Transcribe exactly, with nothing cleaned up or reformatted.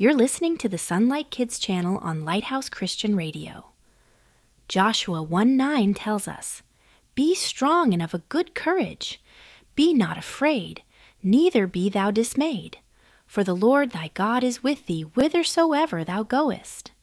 You're listening to the Sunlight Kids channel on Lighthouse Christian Radio. Joshua one nine tells us, "Be strong and of a good courage. Be not afraid, neither be thou dismayed. For the Lord thy God is with thee whithersoever thou goest."